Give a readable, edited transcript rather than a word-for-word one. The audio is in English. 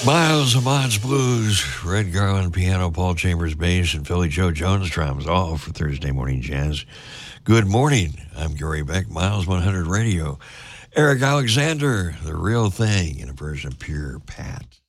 Miles Amon's blues, Red Garland piano, Paul Chambers bass, and Philly Joe Jones drums, all for Thursday morning jazz. Good morning. I'm Gary Beck, Miles 100 Radio. Eric Alexander, The Real Thing, in a version of Pure Pat.